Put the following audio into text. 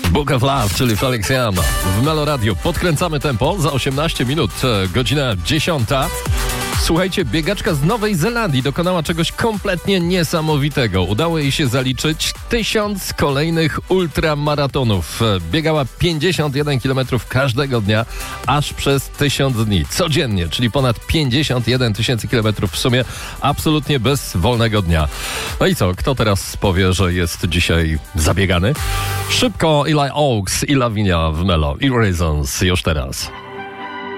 Book of Love, czyli Felix Jan w Melo Radio. Podkręcamy tempo za 18 minut, godzina 10. Słuchajcie, biegaczka z Nowej Zelandii dokonała czegoś kompletnie niesamowitego. Udało jej się zaliczyć 1000 kolejnych ultramaratonów. Biegała 51 km każdego dnia, aż przez 1000 dni. Codziennie, czyli ponad 51 tysięcy kilometrów w sumie, absolutnie bez wolnego dnia. No i co, kto teraz powie, że jest dzisiaj zabiegany? Szybko Eli Oaks i Lavinia w Melo. I Reasons już teraz.